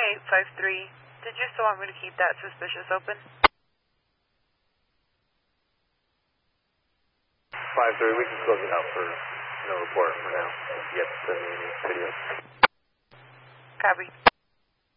853. Did you still want me to keep that suspicious open? 5-3, we can close it out for no report for now. You have to send me any videos. Copy.